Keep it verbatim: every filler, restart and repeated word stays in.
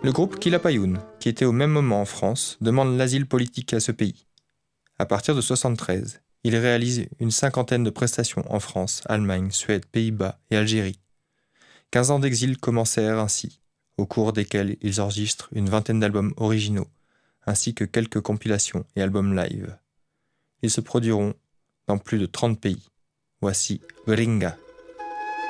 Le groupe Quilapayún, qui était au même moment en France, demande l'asile politique à ce pays. À partir de soixante-treize, il réalise une cinquantaine de prestations en France, Allemagne, Suède, Pays-Bas et Algérie. Quinze ans d'exil commencèrent ainsi, au cours desquels ils enregistrent une vingtaine d'albums originaux, ainsi que quelques compilations et albums live. Ils se produiront dans plus de trente pays. Voici Gringa.